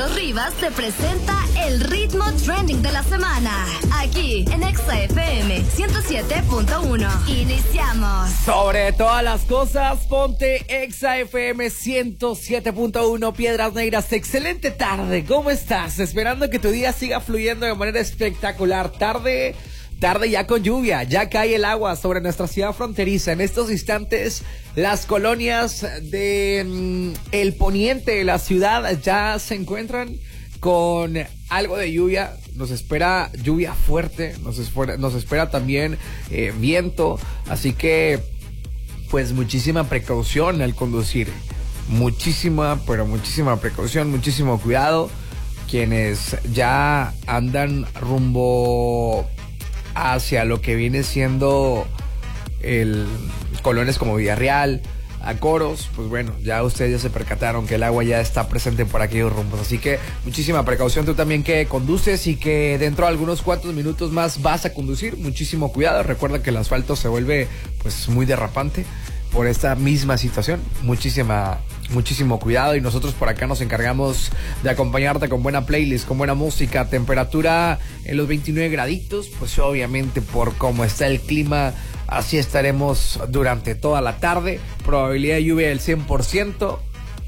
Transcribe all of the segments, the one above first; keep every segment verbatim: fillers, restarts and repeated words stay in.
Carlos Rivas te presenta el ritmo trending de la semana, aquí en Exa F M ciento siete punto uno. Iniciamos. Sobre todas las cosas, ponte Exa F M ciento siete punto uno, Piedras Negras. Excelente tarde, ¿cómo estás? Esperando que tu día siga fluyendo de manera espectacular. Tarde... Tarde ya con lluvia, ya cae el agua sobre nuestra ciudad fronteriza. En estos instantes, las colonias de mm, el poniente de la ciudad ya se encuentran con algo de lluvia. Nos espera lluvia fuerte, nos espera, nos espera también eh, viento. Así que, pues muchísima precaución al conducir. Muchísima, pero muchísima precaución, muchísimo cuidado. Quienes ya andan rumbo hacia lo que viene siendo el colonias como Villarreal, a Coros, pues bueno, ya ustedes ya se percataron que el agua ya está presente por aquellos rumbos, así que muchísima precaución tú también que conduces y que dentro de algunos cuantos minutos más vas a conducir, muchísimo cuidado. Recuerda que el asfalto se vuelve pues muy derrapante por esta misma situación, muchísima muchísimo cuidado, y nosotros por acá nos encargamos de acompañarte con buena playlist, con buena música, temperatura en los veintinueve graditos, pues obviamente por cómo está el clima, así estaremos durante toda la tarde, probabilidad de lluvia del cien por ciento,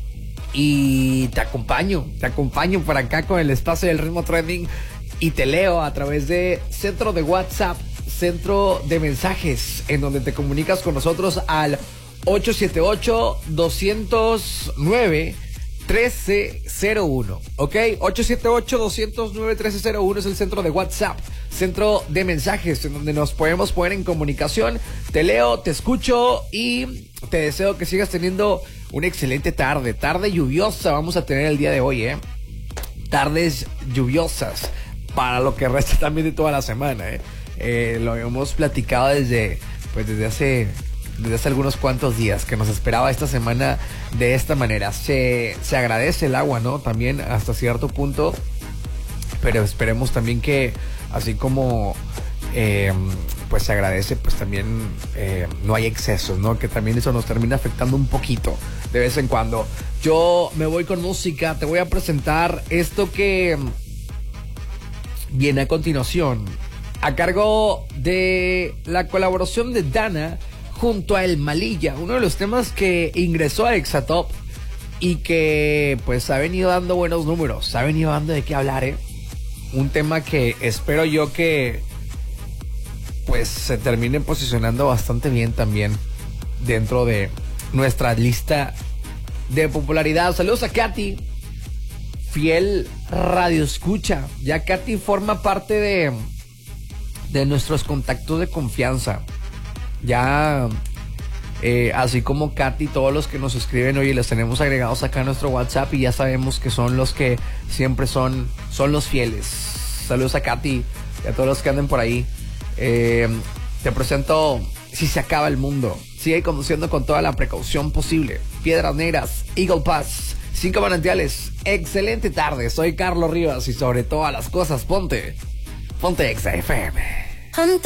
y te acompaño, te acompaño por acá con el espacio del ritmo trending, y te leo a través de centro de WhatsApp, centro de mensajes, en donde te comunicas con nosotros al ocho siete ocho, dos cero nueve, uno tres cero uno, ¿ok? ocho siete ocho, dos cero nueve, uno tres cero uno es el centro de WhatsApp, centro de mensajes, en donde nos podemos poner en comunicación. Te leo, te escucho y te deseo que sigas teniendo una excelente tarde, tarde lluviosa vamos a tener el día de hoy, ¿eh? Tardes lluviosas para lo que resta también de toda la semana, ¿eh? Eh, lo hemos platicado desde, pues desde hace... desde hace algunos cuantos días, que nos esperaba esta semana de esta manera. Se, se agradece el agua, ¿no? También hasta cierto punto, pero esperemos también que, así como eh, pues se agradece, pues también eh, no hay excesos, ¿no? Que también eso nos termina afectando un poquito de vez en cuando. Yo me voy con música, te voy a presentar esto que viene a continuación, a cargo de la colaboración de Dana junto a El Malilla, uno de los temas que ingresó a Exatop y que pues ha venido dando buenos números, ha venido dando de qué hablar, ¿eh? Un tema que espero yo que pues se termine posicionando bastante bien también dentro de nuestra lista de popularidad. Saludos a Katy, fiel radio escucha. Ya Katy forma parte de, de nuestros contactos de confianza. Ya, eh, así como Katy, todos los que nos escriben, oye, les tenemos agregados acá a nuestro WhatsApp y ya sabemos que son los que siempre son, son los fieles. Saludos a Katy y a todos los que anden por ahí. Eh, te presento Si se acaba el mundo. Sigue conduciendo con toda la precaución posible. Piedras Negras, Eagle Pass, Cinco Manantiales. Excelente tarde, soy Carlos Rivas y sobre todas las cosas ponte, ponte Exa F M.